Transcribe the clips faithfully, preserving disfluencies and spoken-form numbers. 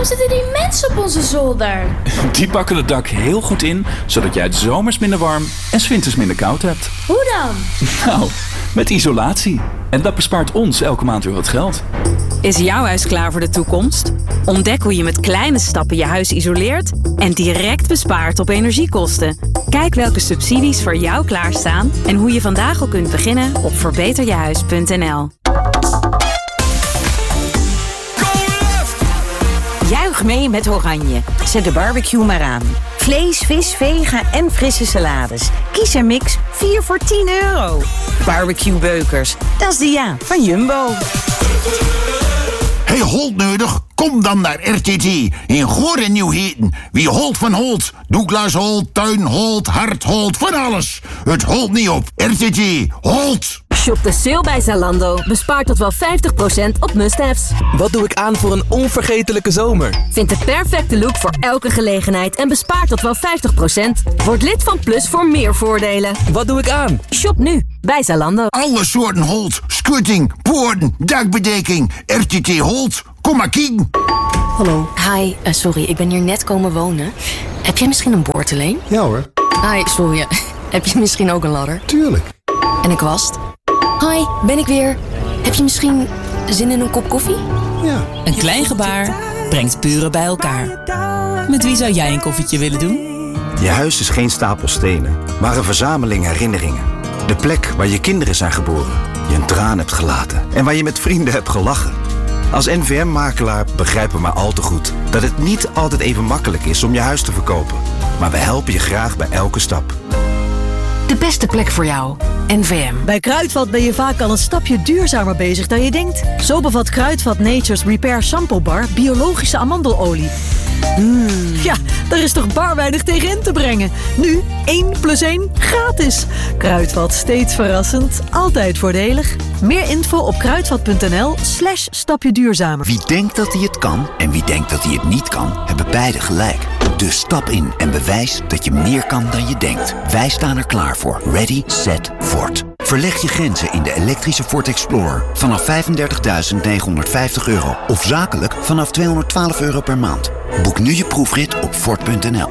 Waarom zitten die mensen op onze zolder? Die pakken het dak heel goed in, zodat jij het zomers minder warm en 's winters minder koud hebt. Hoe dan? Nou, met isolatie. En dat bespaart ons elke maand weer wat geld. Is jouw huis klaar voor de toekomst? Ontdek hoe je met kleine stappen je huis isoleert en direct bespaart op energiekosten. Kijk welke subsidies voor jou klaarstaan en hoe je vandaag al kunt beginnen op verbeter je huis punt n l. Juich mee met Oranje. Zet de barbecue maar aan. Vlees, vis, vega en frisse salades. Kies een mix, vier voor tien euro. Barbecue Beukers, dat is de ja van Jumbo. Hey Holt nodig? Kom dan naar R T T in Goor en Nieuw-Heten. Wie Holt van Holt, Douglas Holt, Tuin Holt, Hart Holt, van alles. Het holt niet op. R T T, Holt. Shop de sale bij Zalando. Bespaar tot wel vijftig procent op must-haves. Wat doe ik aan voor een onvergetelijke zomer? Vind de perfecte look voor elke gelegenheid en bespaar tot wel vijftig procent. Word lid van Plus voor meer voordelen. Wat doe ik aan? Shop nu bij Zalando. Alle soorten Holt. Schutting, poorten, dakbedekking. R T T Holt. Kom maar kijken. Hallo. Hi, uh, sorry, ik ben hier net komen wonen. Heb jij misschien een boordeleen? Ja hoor. Hi, sorry. Heb je misschien ook een ladder? Tuurlijk. En een kwast? Hi, ben ik weer. Heb je misschien zin in een kop koffie? Ja. Een klein gebaar brengt buren bij elkaar. Met wie zou jij een koffietje willen doen? Je huis is geen stapel stenen, maar een verzameling herinneringen. De plek waar je kinderen zijn geboren, je een traan hebt gelaten en waar je met vrienden hebt gelachen. Als N V M-makelaar begrijpen we maar al te goed dat het niet altijd even makkelijk is om je huis te verkopen. Maar we helpen je graag bij elke stap. De beste plek voor jou. N V M. Bij Kruidvat ben je vaak al een stapje duurzamer bezig dan je denkt. Zo bevat Kruidvat Nature's Repair Shampoo Bar biologische amandelolie. Mm, ja, daar is toch bar weinig tegen in te brengen. Nu één plus één gratis. Kruidvat, steeds verrassend, altijd voordelig. Meer info op kruidvat punt n l slash stapje duurzamer. Wie denkt dat hij het kan en wie denkt dat hij het niet kan, hebben beide gelijk. Dus stap in en bewijs dat je meer kan dan je denkt. Wij staan er klaar voor. Ready, set, Ford. Verleg je grenzen in de elektrische Ford Explorer vanaf vijfendertigduizend negenhonderdvijftig euro. Of zakelijk vanaf tweehonderdtwaalf euro per maand. Boek nu je proefrit op Ford punt n l.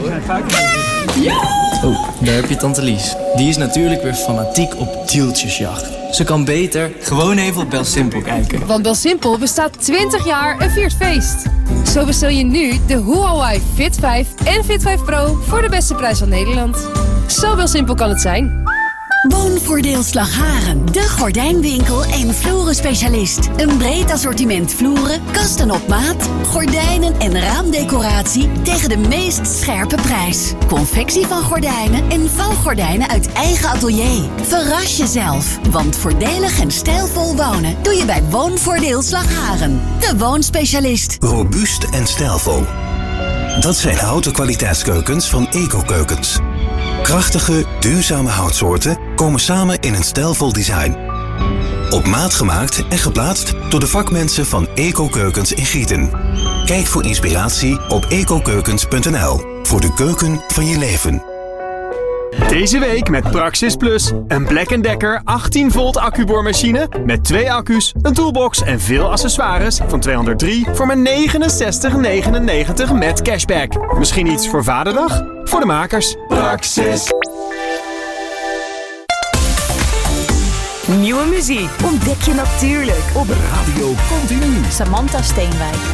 Oh, daar heb je tante Lies. Die is natuurlijk weer fanatiek op deeltjesjacht. Ze kan beter gewoon even op Belsimpel kijken. Want Belsimpel bestaat twintig jaar en viert feest. Zo bestel je nu de Huawei Fit vijf en Fit vijf Pro voor de beste prijs van Nederland. Zo Belsimpel kan het zijn. Woonvoordeel Slagharen, de gordijnwinkel en vloerenspecialist. Een breed assortiment vloeren, kasten op maat, gordijnen en raamdecoratie tegen de meest scherpe prijs. Confectie van gordijnen en vouwgordijnen uit eigen atelier. Verras jezelf, want voordelig en stijlvol wonen doe je bij Woonvoordeel Slagharen. De woonspecialist. Robuust en stijlvol. Dat zijn houten kwaliteitskeukens van Eco-Keukens. Krachtige, duurzame houtsoorten komen samen in een stijlvol design. Op maat gemaakt en geplaatst door de vakmensen van Eco-Keukens in Gieten. Kijk voor inspiratie op ecokeukens punt n l voor de keuken van je leven. Deze week met Praxis Plus. Een Black and Decker achttien volt accuboormachine met twee accu's, een toolbox en veel accessoires van tweehonderddrie voor maar negenenzestig negenennegentig met cashback. Misschien iets voor Vaderdag? Voor de makers. Praxis. Nieuwe muziek ontdek je natuurlijk op Radio Continu. Samantha Steenwijk.